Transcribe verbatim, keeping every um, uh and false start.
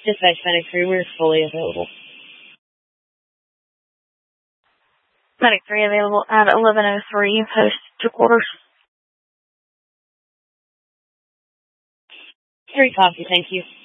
Dispatch Medic three, we're fully available. Medic three available at eleven oh three, post to quarters. Three copy, thank you.